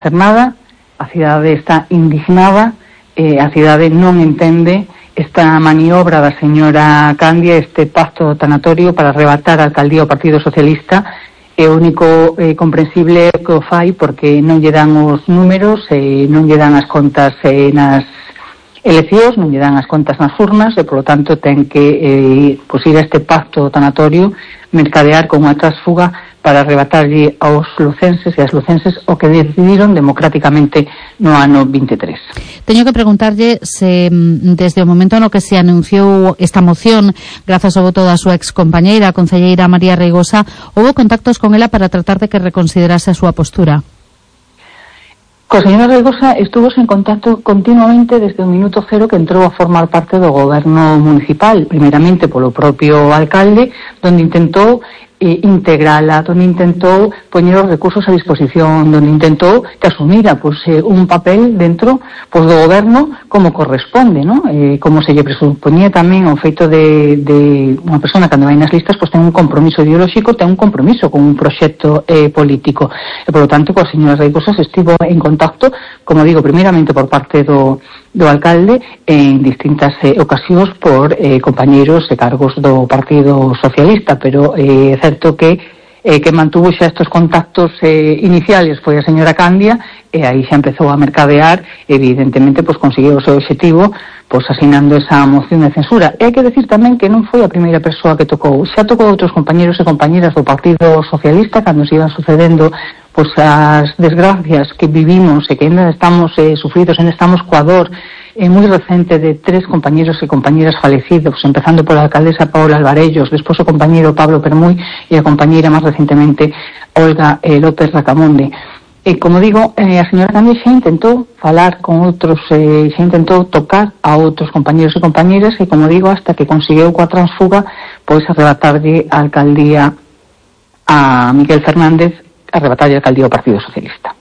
hacer nada, a cidade está indignada, a cidade non entende esta maniobra da señora Candia, este pacto tanatorio para arrebatar a alcaldía ao Partido Socialista. É o único comprensible que o fai porque non lle dan os números, non lle dan as contas nas eleccións, non lle dan as contas nas urnas, e polo tanto ten que ir a este pacto tanatorio, mercadear con unha trasfuga para arrebatarlle aos lucenses e as lucenses o que decidiron democráticamente no ano 23. Teño que preguntarlle se desde o momento no que se anunciou esta moción, grazas ao voto da súa excompañeira, a concelleira María Reigosa, houbo contactos con ela para tratar de que reconsiderase a súa postura? Coa señora Reigosa estuvo en contacto continuamente desde o minuto cero que entrou a formar parte do goberno municipal, primeiramente polo propio alcalde, donde intentou integrala, donde intentou poñer os recursos a disposición, donde intentou que asumira un papel dentro do goberno como corresponde, ¿no? Como se lle presupoñía tamén o feito de unha persona cando vai nas listas, ten un compromiso ideolóxico, ten un compromiso con un proxecto político, e polo tanto coa señora Reigosa se estivo en contacto, como digo, primeiramente por parte do alcalde en distintas ocasións por compañeiros e cargos do Partido Socialista, pero é certo que mantuvo xa estos contactos iniciales foi a señora Candia, e aí xa empezou a mercadear, evidentemente conseguiu o seu objetivo asinando esa moción de censura. E hai que decir tamén que non foi a primeira persoa que tocou, xa tocou outros compañeros e compañeras do Partido Socialista cando se iban sucedendo as desgracias que vivimos e que ainda estamos sufridos, ainda estamos coa dor moi recente de 3 compañeros e compañeras falecidos, empezando pola alcaldesa Paola Alvarellos, despois o compañeiro Pablo Permuy e a compañeira máis recentemente Olga López Racamonde. E como digo, a señora Candia xa intentou falar con outros, xa intentou tocar a outros compañeros e compañeras, e como digo, hasta que conseguiu coa transfuga arrebatarlle a alcaldía a Miguel Fernández, arrebatarlle a alcaldía ao Partido Socialista.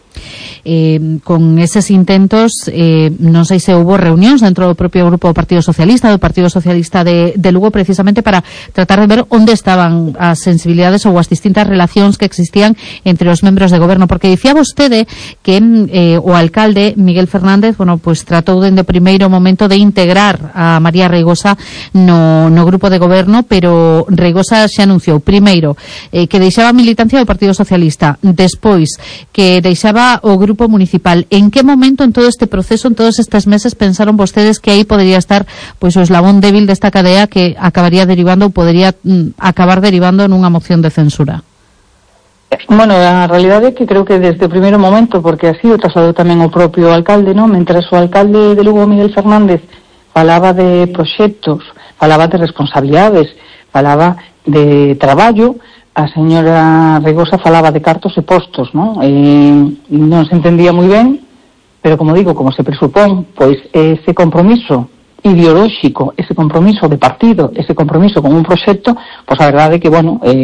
Con eses intentos non sei se houve reunións dentro do propio grupo do Partido Socialista de Lugo, precisamente para tratar de ver onde estaban as sensibilidades ou as distintas relacións que existían entre os membros de goberno, porque dicía vostede que o alcalde Miguel Fernández, tratou dende o primeiro momento de integrar a María Reigosa no grupo de goberno, pero Reigosa xa anunciou primeiro que deixaba a militancia do Partido Socialista, despois que deixaba o grupo municipal. En que momento en todo este proceso, en todos estes meses, pensaron vostedes que aí podería estar o eslabón débil desta cadea que acabaría derivando ou podería acabar derivando nunha moción de censura? Bueno, a realidade é que creo que desde o primeiro momento, porque así o trasladou tamén o propio alcalde, non? Mentres o alcalde de Lugo, Miguel Fernández, falaba de proxectos, falaba de responsabilidades, falaba de traballo, a señora Reigosa falaba de cartos e postos, non? Non se entendía moi ben, pero como digo, como se presupón, ese compromiso ideolóxico, ese compromiso de partido, ese compromiso con un proxecto, a verdade é que,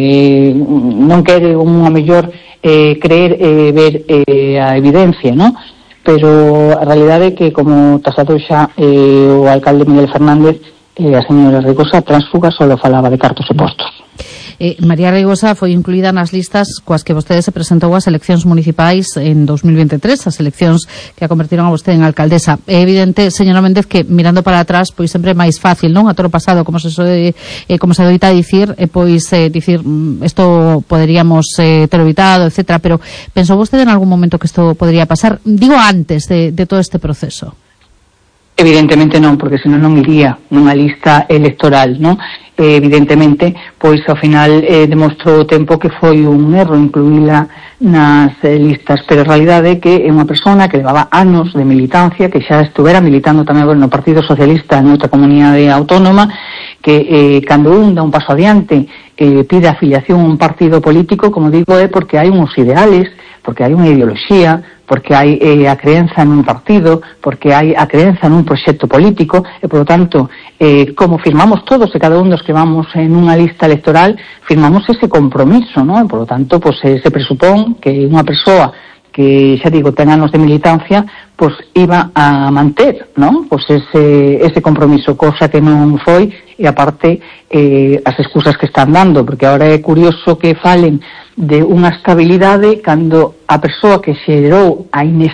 non quere unha mellor creer ver a evidencia, non? Pero a realidade é que, como trasladou xa o alcalde Miguel Fernández, a señora Reigosa transfuga só falaba de cartos e postos. María Reigosa foi incluída nas listas coas que vostede se presentou ás eleccións municipais en 2023, as eleccións que a convertiron a vostede en alcaldesa. É evidente, señora Méndez, que mirando para atrás, sempre é máis fácil, non? A toro pasado, como se doita dicir, dicir, isto poderíamos ter evitado, etcétera, pero pensou vostede en algún momento que isto podría pasar? Digo, antes de todo este proceso. Evidentemente non, porque senón non iría nunha lista electoral, non? Evidentemente, ao final demostrou o tempo que foi un erro incluíla nas listas, pero a realidade é que é unha persona que levaba anos de militancia, que xa estuvera militando tamén no Partido Socialista en outra comunidade autónoma, que cando dá un paso adiante pide afiliación a un partido político, como digo, é porque hai uns ideales, porque hai unha ideoloxía, porque hai a creenza nun partido, porque hai a creenza nun proxecto político, e, por lo tanto, como firmamos todos e cada un dos que vamos en unha lista electoral, firmamos ese compromiso, non? E, por lo tanto, se presupón que unha persoa que, xa digo, ten anos de militancia, iba a manter, non? Ese compromiso, cosa que non foi, e aparte as excusas que están dando, porque agora é curioso que falen de unha estabilidade cando a persoa que xerou a inestabilidade